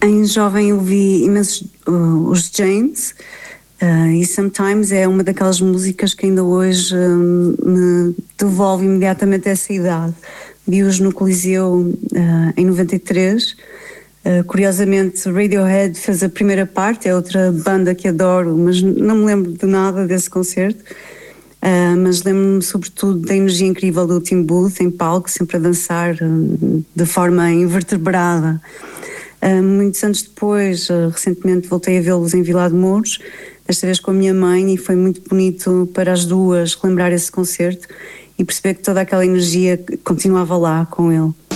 Em jovem eu vi imensos os James, e Sometimes é uma daquelas músicas que ainda hoje me devolve imediatamente essa idade. Vi-os no Coliseu em 93. Curiosamente, Radiohead fez a primeira parte, é outra banda que adoro, mas não me lembro de nada desse concerto. Mas lembro-me sobretudo da energia incrível do Tim Booth em palco, sempre a dançar de forma invertebrada. Muitos anos depois, recentemente voltei a vê-los em Vilar de Mouros, desta vez com a minha mãe, e foi muito bonito para as duas relembrar esse concerto e perceber que toda aquela energia continuava lá com ele.